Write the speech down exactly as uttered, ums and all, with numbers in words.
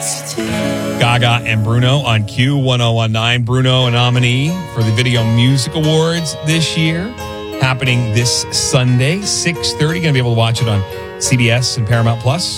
Gaga and Bruno on Q one oh one nine. Bruno, a nominee for the Video Music Awards this year, happening this Sunday, six thirty. Going to be able to watch it on C B S and Paramount Plus.